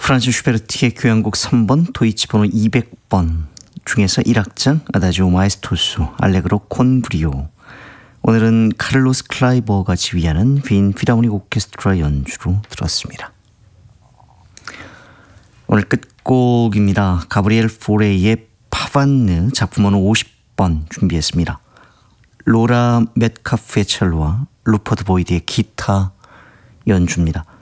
프란츠 슈베르트의 교향곡 3번 도이치 번호 200번 중에서 1악장 아다지오 마에스토스 알레그로 콘 브리오. 오늘은 카를로스 클라이버가 지휘하는 빈 필하모닉 오케스트라 연주로 들었습니다. 오늘 끝곡입니다. 가브리엘 포레이의 파반느 작품 번호 50번 준비했습니다. 로라 metcalf의 첼로와 루퍼드 보이드의 기타 연주입니다.